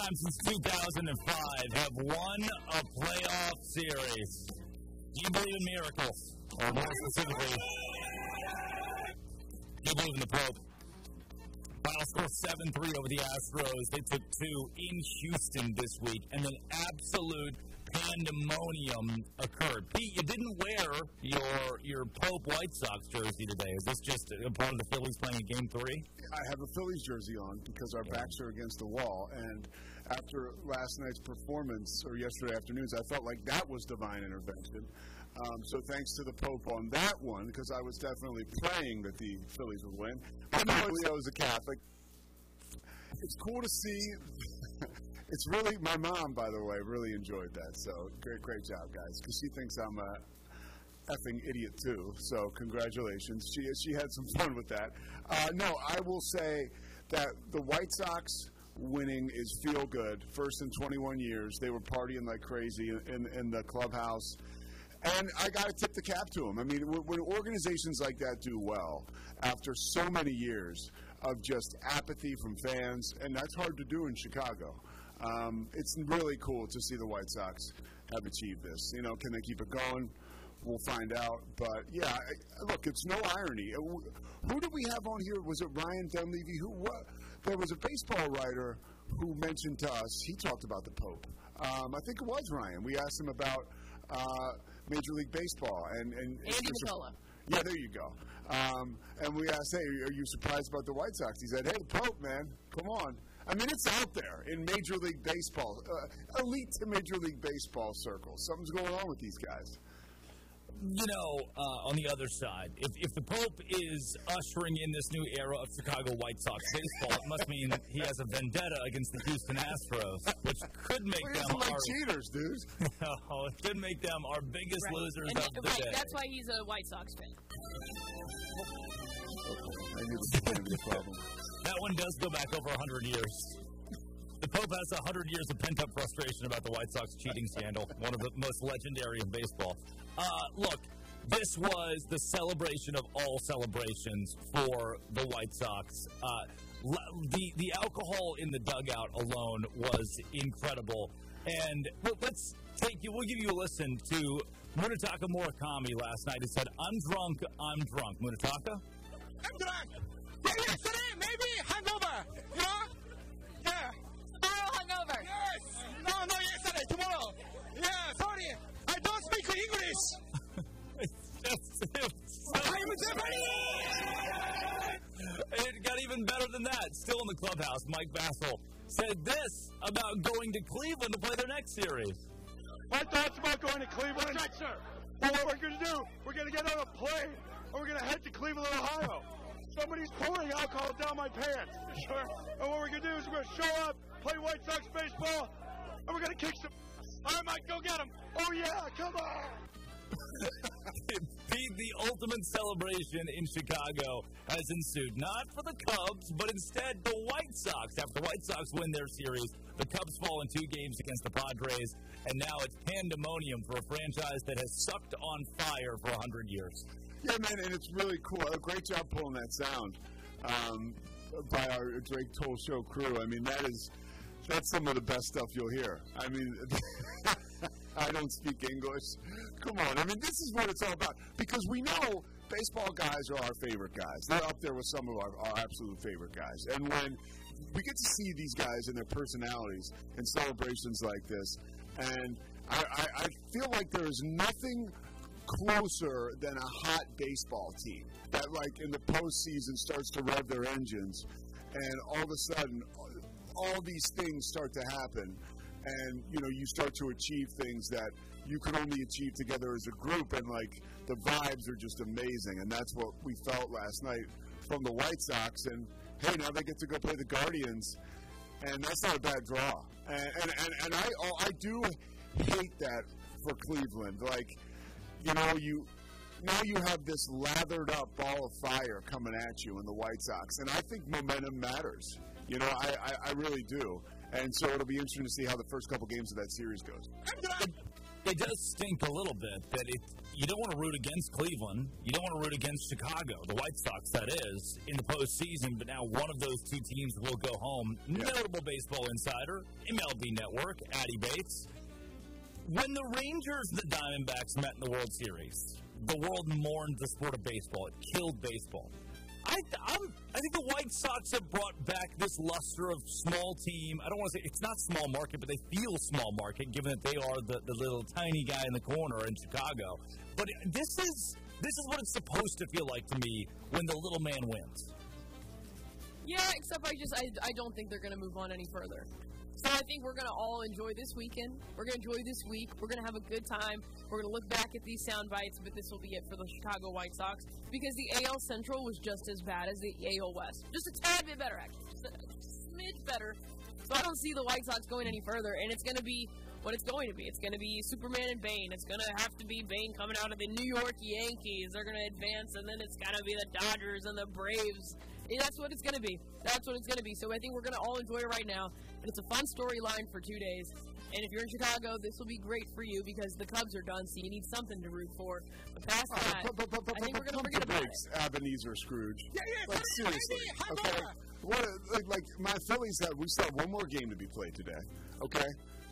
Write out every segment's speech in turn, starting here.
time since 2005 have won a playoff series. Do you believe in miracles? Or more specifically, do you believe in the Pope? Final score 7-3 over the Astros. They took 2 in Houston this week, and then absolute pandemonium occurred. Pete, you didn't wear your Pope White Sox jersey today. Is this just a part of the Phillies playing a Game 3? I have a Phillies jersey on because our backs are against the wall, and after last night's performance, or yesterday afternoon's, I felt like that was divine intervention. So thanks to the Pope on that one, because I was definitely praying that the Phillies would win. But no, I was a Catholic. It's cool to see. It's really, my mom, by the way, really enjoyed that. So great job, guys, because she thinks I'm a effing idiot too. So congratulations. She had some fun with that. No, I will say that the White Sox winning is feel good. First in 21 years, they were partying like crazy in the clubhouse. And I got to tip the cap to them. I mean, when organizations like that do well, after so many years of just apathy from fans, and that's hard to do in Chicago, it's really cool to see the White Sox have achieved this. You know, can they keep it going? We'll find out. But, yeah, look, it's no irony. Who did we have on here? Was it Ryan Dunleavy? There was a baseball writer who mentioned to us, he talked about the Pope. I think it was Ryan. We asked him about Major League Baseball. And Andy Nicola. Yeah, there you go. And we asked, hey, are you surprised about the White Sox? He said, hey, Pope, man, come on. I mean, it's out there in Major League Baseball, elite to Major League Baseball circles. Something's going on with these guys. You know, on the other side, if the Pope is ushering in this new era of Chicago White Sox baseball, it must mean he has a vendetta against the Houston Astros, which could make them like cheaters, dude. It could make them our biggest losers of the day. That's why he's a White Sox fan. I knew this was going to be a problem. That one does go back over 100 years. The Pope has 100 years of pent-up frustration about the White Sox cheating scandal, one of the most legendary in baseball. Look, this was the celebration of all celebrations for the White Sox. The alcohol in the dugout alone was incredible. And we'll give you a listen to Munetaka Murakami last night. He said, I'm drunk. Munetaka? I'm drunk. Yeah, yesterday, maybe hangover. You know? Yeah. Tomorrow hungover. Yes. No, yesterday, tomorrow. Yeah, sorry. I don't speak English. I'm Japanese. It got even better than that. Still in the clubhouse, Mike Vassell said this about going to Cleveland to play their next series. My thoughts about going to Cleveland? That's right, sir. Well, what we're going to do, we're going to get on a plane, and we're going to head to Cleveland, Ohio. Somebody's pouring alcohol down my pants. Sure. And what we're going to do is we're going to show up, play White Sox baseball, and we're going to kick some. All right, Mike, go get him. Oh, yeah, come on. Pete, the ultimate celebration in Chicago has ensued. Not for the Cubs, but instead the White Sox. After the White Sox win their series, the Cubs fall in 2 games against the Padres, and now it's pandemonium for a franchise that has sucked on fire for 100 years. Yeah, man, and it's really cool. A great job pulling that sound by our Drake Toll Show crew. I mean, that's some of the best stuff you'll hear. I mean, I don't speak English. Come on. I mean, this is what it's all about. Because we know baseball guys are our favorite guys. They're up there with some of our absolute favorite guys. And when we get to see these guys and their personalities in celebrations like this, and I feel like there is nothing closer than a hot baseball team that, like, in the postseason starts to rev their engines, and all of a sudden, all these things start to happen, and, you know, you start to achieve things that you can only achieve together as a group, and, like, the vibes are just amazing, and that's what we felt last night from the White Sox, and, hey, now they get to go play the Guardians, and that's not a bad draw, and I do hate that for Cleveland, like, you know, now you have this lathered up ball of fire coming at you in the White Sox, and I think momentum matters. You know, I really do. And so it'll be interesting to see how the first couple games of that series goes. it does stink a little bit that you don't want to root against Cleveland. You don't want to root against Chicago, the White Sox, that is, in the postseason. But now one of those two teams will go home. Yeah. Notable baseball insider, MLB Network, Addy Bates. When the Rangers and the Diamondbacks met in the World Series, the world mourned the sport of baseball. It killed baseball. I think the White Sox have brought back this luster of small team. I don't want to say it's not small market, but they feel small market, given that they are the little tiny guy in the corner in Chicago. But this is what it's supposed to feel like to me when the little man wins. Yeah, except I don't think they're going to move on any further. So I think we're going to all enjoy this weekend. We're going to enjoy this week. We're going to have a good time. We're going to look back at these sound bites, but this will be it for the Chicago White Sox because the AL Central was just as bad as the AL West. Just a tad bit better, actually. Just a smidge better. So I don't see the White Sox going any further, and it's going to be what it's going to be. It's going to be Superman and Bane. It's going to have to be Bane coming out of the New York Yankees. They're going to advance, and then it's going to be the Dodgers and the Braves. That's what it's going to be. That's what it's going to be. So I think we're going to all enjoy it right now. And it's a fun storyline for 2 days. And if you're in Chicago, this will be great for you because the Cubs are done, so you need something to root for. But past that, I think we're going to forget about it. Ebenezer Scrooge. Yeah. Like, seriously. Okay? Like my Phillies we still have one more game to be played today. Okay?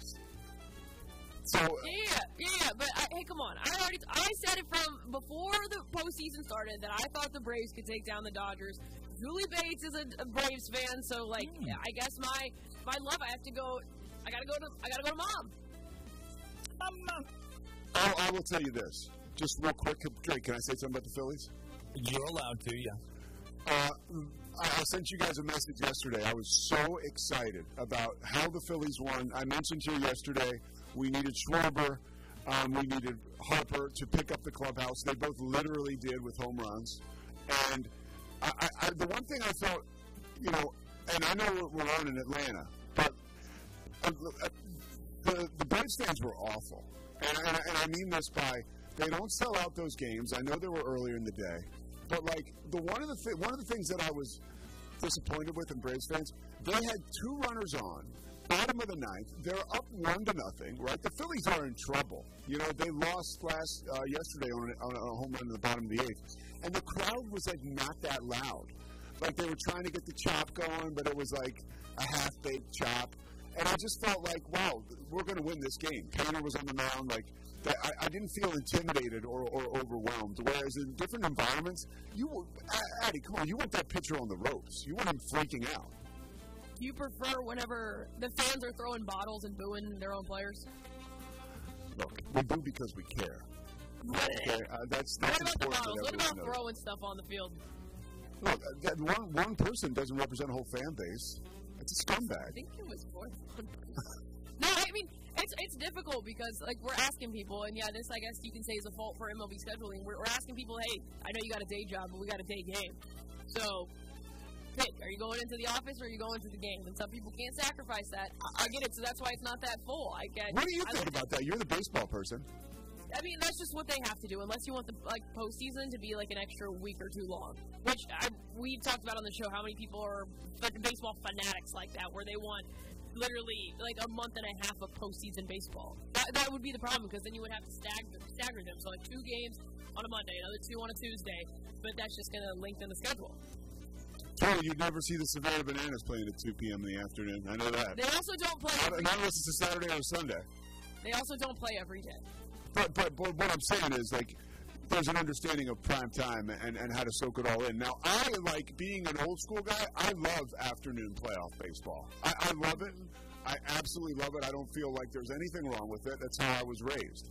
So Yeah, but hey, come on. I said it from before the postseason started that I thought the Braves could take down the Dodgers. Julie Bates is a Braves fan, so I guess my love, I gotta go to Mom. I will tell you this, just real quick. Drake, can I say something about the Phillies? You're allowed to, yeah. I sent you guys a message yesterday. I was so excited about how the Phillies won. I mentioned to you yesterday we needed Schwarber, we needed Harper to pick up the clubhouse. They both literally did with home runs, and the one thing I felt, and I know we're on in Atlanta, but the Braves fans were awful. And I mean this by, they don't sell out those games. I know they were earlier in the day. But, one of the things that I was disappointed with in Braves fans, they had two runners on, bottom of the ninth. They're up 1-0, right? The Phillies are in trouble. They lost yesterday on a home run in the bottom of the eighth. And the crowd was, not that loud. They were trying to get the chop going, but it was, a half-baked chop. And I just felt wow, we're going to win this game. Painter was on the mound. I didn't feel intimidated or overwhelmed. Whereas in different environments, Addy, come on, you want that pitcher on the ropes. You want him freaking out. Do you prefer whenever the fans are throwing bottles and booing their own players? Look, we boo because we care. Okay, that's what about important. The bottles? What about throwing stuff on the field? Look, that one person doesn't represent a whole fan base. It's a scumbag. I think it was more than one person. No, I mean, it's difficult because, we're asking people, and this, I guess you can say, is a fault for MLB scheduling. We're asking people, hey, I know you got a day job, but we got a day game. So, pick. Are you going into the office or are you going to the game? And some people can't sacrifice that. I get it, so that's why it's not that full. What do you think about that? You're the baseball person. I mean, that's just what they have to do, unless you want the postseason to be an extra week or two long. Which we've talked about on the show. How many people are baseball fanatics like that, where they want literally a month and a half of postseason baseball. That would be the problem because then you would have to stagger them. So 2 games on a Monday, another 2 on a Tuesday, but that's just going to lengthen the schedule. Well, you'd never see the Savannah Bananas playing at 2 p.m. in the afternoon. I know that. They also don't play every day. Not unless it's a Saturday or a Sunday. They also don't play every day. But what I'm saying is, there's an understanding of prime time and how to soak it all in. Now, I being an old school guy, I love afternoon playoff baseball. I love it. I absolutely love it. I don't feel like there's anything wrong with it. That's how I was raised.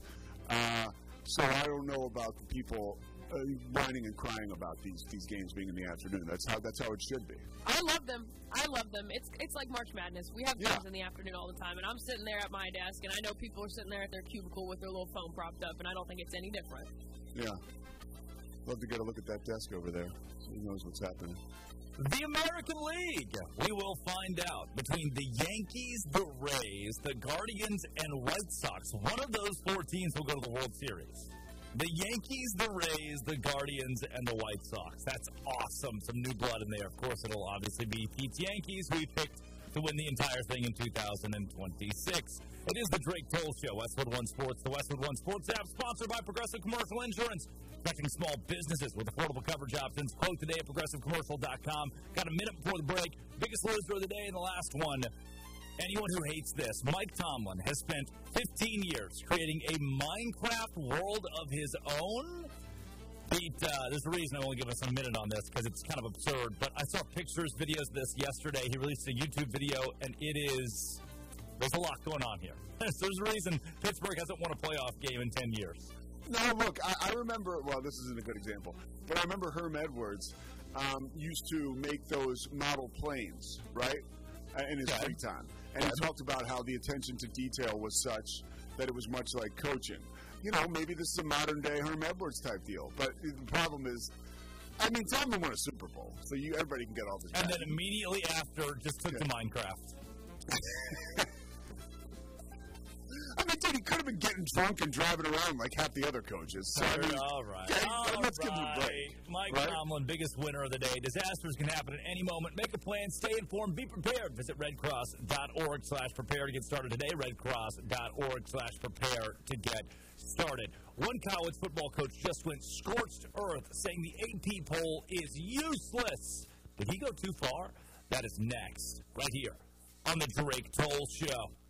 So I don't know about the people whining and crying about these games being in the afternoon. That's how it should be. I love them. It's like March Madness. We have games in the afternoon all the time, and I'm sitting there at my desk, and I know people are sitting there at their cubicle with their little phone propped up, and I don't think it's any different. Yeah. Love to get a look at that desk over there. Who knows what's happening? The American League. We will find out between the Yankees, the Rays, the Guardians, and White Sox. One of those 4 teams will go to the World Series. The Yankees, the Rays, the Guardians, and the White Sox. That's awesome. Some new blood in there. Of course, it'll obviously be Pete's Yankees, who we picked to win the entire thing in 2026. It is the Drake Toll Show, Westwood One Sports, the Westwood One Sports app, sponsored by Progressive Commercial Insurance, protecting small businesses with affordable coverage options. Quote today at progressivecommercial.com. Got a minute before the break. Biggest loser of the day in the last one. Anyone who hates this, Mike Tomlin has spent 15 years creating a Minecraft world of his own. There's a reason I only give us a minute on this, because it's kind of absurd, but I saw pictures, videos of this yesterday. He released a YouTube video, and there's a lot going on here. There's a reason Pittsburgh hasn't won a playoff game in 10 years. No, look, I remember, well, this isn't a good example, but I remember Herm Edwards used to make those model planes, right, in his free time. And he talked about how the attention to detail was such that it was much like coaching. You know, maybe this is a modern-day Herm Edwards type deal. But the problem is, I mean, Tomlin won a Super Bowl, so everybody can get off his back. And then immediately after, just took to Minecraft. I mean, dude, he could have been getting drunk and driving around like half the other coaches. So, I mean, all right. Let's give him a break. Mike Tomlin, biggest winner of the day. Disasters can happen at any moment. Make a plan, stay informed, be prepared. Visit redcross.org/prepare to get started today. Redcross.org/prepare to get started. One college football coach just went scorched earth, saying the AP poll is useless. Did he go too far? That is next, right here on the Drake Toll Show.